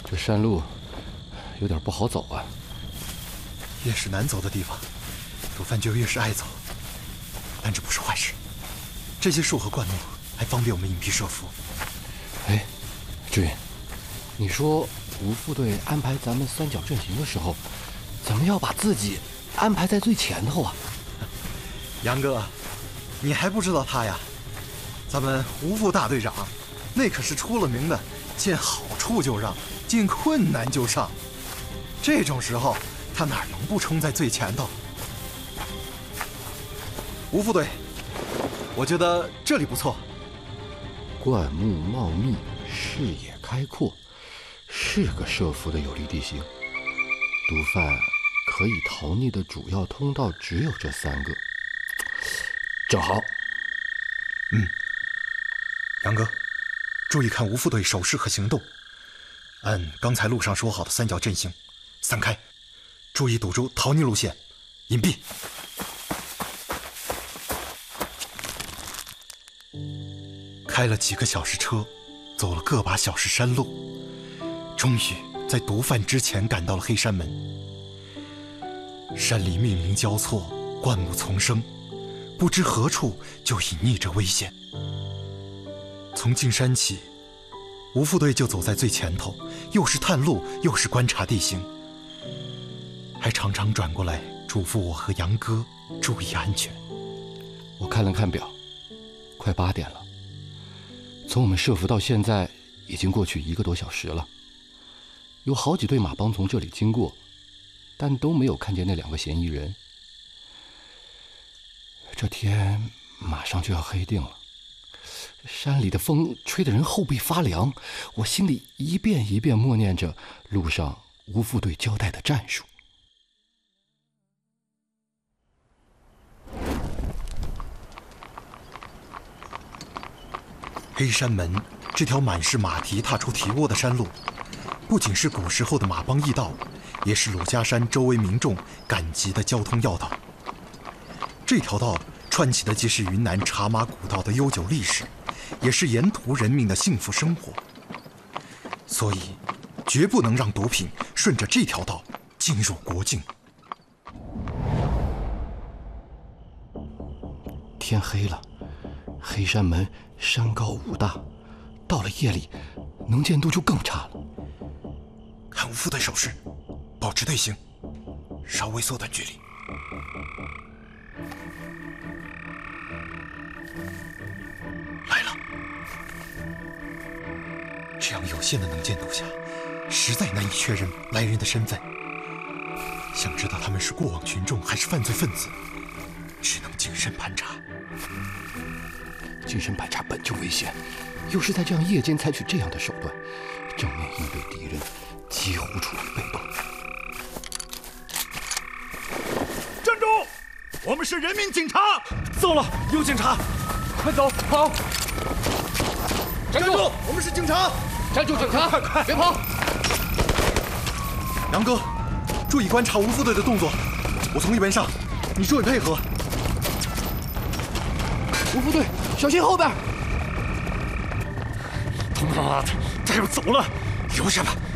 这山路有点不好走啊。 越是难走的地方，毒贩就越是爱走。但这不是坏事，这些树和灌木还方便我们隐蔽设伏。 哎，志云，你说吴副队安排咱们三角阵型的时候，怎么要把自己安排在最前头啊？ 杨哥，你还不知道他呀？咱们吴副大队长，那可是出了名的见好处就让，见困难就上。这种时候，他哪能不冲在最前头？吴副队，我觉得这里不错。 灌木茂密，视野开阔，是个设伏的有利地形。毒贩可以逃匿的主要通道只有这3个，正好。 杨哥，注意看吴副队手势和行动，按刚才路上说好的三角阵型，散开，注意堵住逃匿路线，隐蔽。开了几个小时车，走了个把小时山路，终于在毒贩之前赶到了黑山门。山里密林交错，灌木丛生，不知何处就隐匿着危险。从进山起，吴副队就走在最前头，又是探路，又是观察地形，还常常转过来嘱咐我和杨哥注意安全。 我看了看表，快8点了。从我们设伏到现在，已经过去1个多小时了。有好几队马帮从这里经过，但都没有看见那2个嫌疑人。这天马上就要黑定了，山里的风吹得人后背发凉，我心里一遍一遍默念着路上吴副队交代的战术。 黑山门这条满是马蹄踏出蹄窝的山路，不仅是古时候的马帮驿道，也是鲁家山周围民众赶集的交通要道。这条道串起的既是云南茶马古道的悠久历史，也是沿途人民的幸福生活。所以，绝不能让毒品顺着这条道进入国境。 天黑了，黑山门山高雾大，到了夜里，能见度就更差了。 看吴副队手势，保持队形，稍微缩短距离。来了。这样有限的能见度下，实在难以确认来人的身份。想知道他们是过往群众还是犯罪分子，只能谨慎盘查。 谨慎盘查本就危险，又是在这样夜间采取这样的手段，正面应对敌人几乎处于被动。 站住！我们是人民警察！ 糟了，有警察！快走，跑！ 站住！我们是警察！ 站住，警察！ 快， 别跑！ 杨哥，注意观察吴副队的动作，我从一边上，你注意配合。 吴副队，小心后边！ 他妈的，他要走了！ 留下吧。